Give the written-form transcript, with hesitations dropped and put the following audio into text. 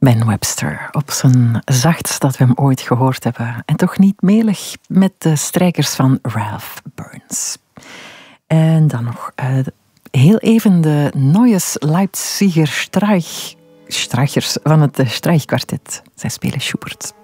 Ben Webster, op zijn zachtst dat we hem ooit gehoord hebben. En toch niet melig met de strijkers van Ralph Burns. En dan nog heel even de Neues Leipziger Streichers van het Streichkwartet. Zij spelen Schubert.